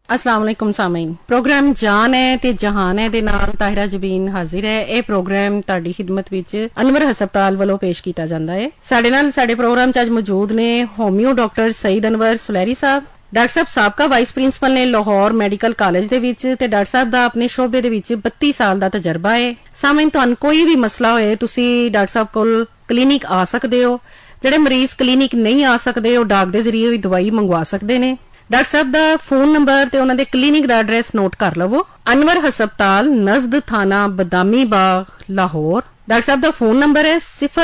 अस्सलाम वालेकुम सामीन। प्रोग्राम जान है ते जहान है दे नाल ताहिरा जबीन हाजिर है। ਇਹ ਪ੍ਰੋਗਰਾਮ ਤੁਹਾਡੀ ਖਿਦਮਤ ਵਿੱਚ ਅਨਵਰ ਹਸਪਤਾਲ ਵੱਲੋਂ ਪੇਸ਼ ਕੀਤਾ ਜਾਂਦਾ ਹੈ। ਸਾਡੇ ਨਾਲ ਸਾਡੇ ਪ੍ਰੋਗਰਾਮ 'ਚ ਅੱਜ ਮੌਜੂਦ ਨੇ ਹੋਮਿਓ ਡਾਕਟਰ ਸਈਦ ਅਨਵਰ ਸੁਲੈਰੀ ਸਾਹਿਬ। ਡਾਕਟਰ ਸਾਹਿਬ ਸਾਬਕਾ ਵਾਈਸ ਪ੍ਰਿੰਸੀਪਲ ਨੇ ਲਾਹੌਰ ਮੈਡੀਕਲ ਕਾਲਜ ਦੇ ਵਿੱਚ ਤੇ ਡਾਕਟਰ ਸਾਹਿਬ ਦਾ ਆਪਣੇ ਸ਼ੋਬੇ ਦੇ ਵਿੱਚ 32 ਸਾਲ ਦਾ ਤਜਰਬਾ ਹੈ। ਸਾਮੀਨ ਤੁਹਾਨੂੰ ਕੋਈ ਵੀ ਮਸਲਾ ਹੋਏ ਤੁਸੀਂ ਡਾਕਟਰ ਸਾਹਿਬ ਕੋਲ ਕਲੀਨਿਕ ਆ ਸਕਦੇ ਹੋ। ਜਿਹੜੇ ਮਰੀਜ਼ ਕਲੀਨਿਕ ਨਹੀਂ ਆ ਸਕਦੇ ਉਹ ਡਾਕ ਦੇ ਜ਼ਰੀਏ ਵੀ ਦਵਾਈ ਮੰਗਵਾ ਸਕਦੇ ਨੇ। ਡਾਕਟਰ ਸਾਹਿਬ ਦਾ ਫੋਨ ਨੰਬਰ ਤੇ ਉਹਨਾਂ ਦੇ ਕਲੀਨਿਕ ਦਾ ਐਡਰੈਸ ਨੋਟ ਕਰ ਲਵੋ। ਅਨਵਰ ਹਸਪਤਾਲ ਨਜ਼ਦ ਥਾਣਾ ਬਦਾਮੀ ਬਾਗ ਲਾਹੌਰ। ਡਾਕਟਰ ਸਾਹਿਬ ਦਾ ਫੋਨ ਨੰਬਰ ਹੈ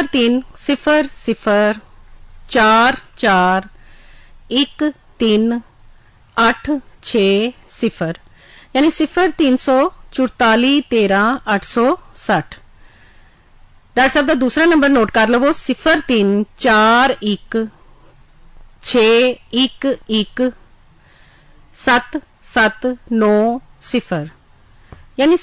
0300441860 यानी 034413 डॉक्टर साहब का दूसरा नंबर नोट कर लवो 0341611790 यानी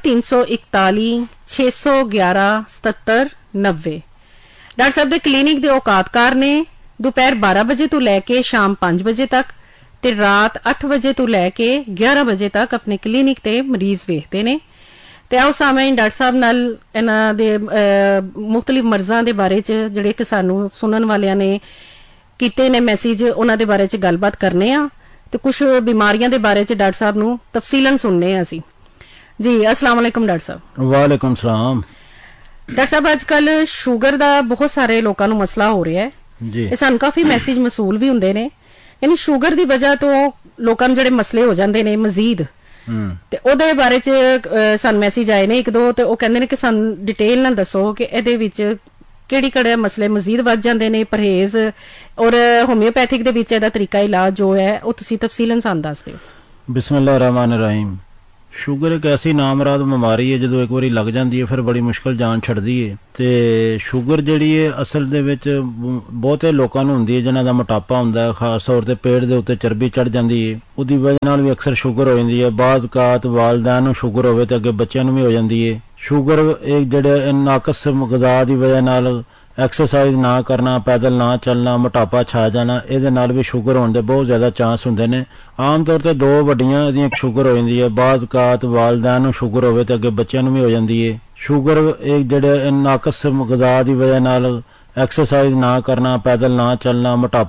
0341617790। डॉक्टर साहब के क्लीनिक के औकातकार ने दोपहर 12 बजे तो लैके शाम 5 बजे तक ते रात 8 बजे तो लैके 11 बजे तक अपने क्लीनिक ते मरीज वेखते ने। ਤੇ ਆਓ ਸਾਮੀਨ ਡਾਕਟਰ ਸਾਹਿਬ ਨਾਲ ਇਹਨਾਂ ਦੇ ਮੁxtਲਿਫ ਮਰਜ਼ਾਂ ਦੇ ਬਾਰੇ ਚ ਜਿਹੜੇ ਕਿ ਸਾਨੂੰ ਸੁਣਨ ਵਾਲਿਆਂ ਨੇ ਕੀਤੇ ਨੇ ਮੈਸੇਜ ਉਹਨਾਂ ਦੇ ਬਾਰੇ ਚ ਗੱਲਬਾਤ ਕਰਨੇ ਆ ਤੇ ਕੁਝ ਬਿਮਾਰੀਆਂ ਦੇ ਬਾਰੇ ਚ ਡਾਕਟਰ ਸਾਹਿਬ ਨੂੰ ਤਫਸੀਲਨ ਸੁਣਨੇ ਆ ਅਸੀਂ। ਜੀ अस्सलाम वालेकुम डॉक्टर साहब। वालेकुम सलाम। डॉक्टर साहब आजकल ਸ਼ੂਗਰ ਦਾ ਬਹੁਤ ਸਾਰੇ ਲੋਕਾਂ ਨੂੰ ਮਸਲਾ ਹੋ ਰਿਹਾ ਹੈ ਜੀ। ਇਹ ਸਾਨੂੰ ਕਾਫੀ ਮੈਸੇਜ ਮਸੂਲ ਵੀ ਹੁੰਦੇ ਨੇ ਯਾਨੀ ਸ਼ੂਗਰ ਦੀ ਵਜ੍ਹਾ ਤੋਂ ਲੋਕਾਂ ਨੂੰ ਜਿਹੜੇ ਮਸਲੇ ਹੋ ਜਾਂਦੇ ਨੇ ਮਜ਼ੀਦ ਤੇ ਉਹਦੇ ਬਾਰੇ ਚ ਸਾਨੂੰ ਮੈਸੇਜ ਆਏ ਨੇ ਇੱਕ ਦੋ ਤੇ ਉਹ ਕਹਿੰਦੇ ਨੇ ਕਿ ਸਾਨੂੰ ਡਿਟੇਲ ਨਾਲ ਦੱਸੋ ਕਿ ਇਹਦੇ ਵਿੱਚ ਕਿਹੜੀ ਕਿਹੜੇ ਮਸਲੇ ਮਜ਼ੀਦ ਵੱਧ ਜਾਂਦੇ ਨੇ ਪਰਹੇਜ਼ ਔਰ ਹੋਮਿਓਪੈਥਿਕ ਦੇ ਵਿੱਚ ਇਹਦਾ ਤਰੀਕਾ ਇਲਾਜ ਜੋ ਹੈ ਉਹ ਤੁਸੀਂ ਤਫਸੀਲਨ ਸਾਨੂੰ ਦੱਸ ਦਿਓ। ਬਿਸਮਿਲ੍ਲਾਹਿਰ ਰਹਿਮਾਨਿਰ ਰਹੀਮ। ਸ਼ੂਗਰ ਇੱਕ ਐਸੀ ਨਾਮਰਾਦ ਬਿਮਾਰੀ ਹੈ ਜਦੋਂ ਇੱਕ ਵਾਰੀ ਲੱਗ ਜਾਂਦੀ ਹੈ ਫਿਰ ਬੜੀ ਮੁਸ਼ਕਲ ਜਾਨ ਛੱਡਦੀ ਹੈ ਤੇ ਸ਼ੂਗਰ ਜਿਹੜੀ ਹੈ ਅਸਲ ਦੇ ਵਿੱਚ ਬਹੁਤੇ ਲੋਕਾਂ ਨੂੰ ਹੁੰਦੀ ਹੈ ਜਿਨ੍ਹਾਂ ਦਾ ਮੋਟਾਪਾ ਹੁੰਦਾ ਹੈ ਖਾਸ ਤੌਰ ਤੇ ਪੇਟ ਦੇ ਉੱਤੇ ਚਰਬੀ ਚੜ ਜਾਂਦੀ ਹੈ ਉਹਦੀ ਵਜ੍ਹਾ ਨਾਲ ਵੀ ਅਕਸਰ ਸ਼ੂਗਰ ਹੋ ਜਾਂਦੀ ਹੈ। ਬਾਜ਼ ਕਾਤ ਵਾਲਿदैन ਨੂੰ ਸ਼ੂਗਰ ਹੋਵੇ ਤੇ ਅੱਗੇ ਬੱਚਿਆਂ ਨੂੰ ਵੀ ਹੋ ਜਾਂਦੀ ਹੈ। ਸ਼ੂਗਰ ਇੱਕ ਜਿਹੜੇ ਨਾਕਸ ਗ਼ਜ਼ਾ ਦੀ ਵਜ੍ਹਾ ਨਾਲ ਐਕਸਰਸਾਈਜ਼ ਨਾ ਕਰਨਾ ਪੈਦਲ ਨਾ ਚੱਲਣਾ ਮੋਟਾਪਾ ਛਾ ਜਾਣਾ ਇਹਦੇ ਨਾਲ ਵੀ ਸ਼ੂਗਰ ਹੋਣ ਦੇ ਬਹੁਤ ਜ਼ਿਆਦਾ ਚਾਂਸ ਹੁੰਦੇ ਨੇ। ਆਮ ਤੌਰ ਤੇ ਦੋ ਵੱਡੀਆਂ ਇਹਦੀਆਂ ਸ਼ੂਗਰ ਹੋ ਜਾਂਦੀ ਹੈ ਬਾਜ਼ ਕਾਤ ਵਾਲਿदैन ਨੂੰ ਸ਼ੂਗਰ ਹੋਵੇ ਤੇ ਅੱਗੇ ਬੱਚਿਆਂ ਨੂੰ ਵੀ ਹੋ ਜਾਂਦੀ ਹੈ। ਸ਼ੂਗਰ ਇੱਕ ਜਿਹੜੇ ਨਾਕਸ ਗ਼ਜ਼ਾ ਦੀ ਵਜ੍ਹਾ ਨਾਲ ਐਕਸਰਸਾਈਜ਼ ਨਾ ਕਰਨਾ ਪੈਦਲ ਨਾ ਚੱਲਣਾ ਮੋਟਾਪਾ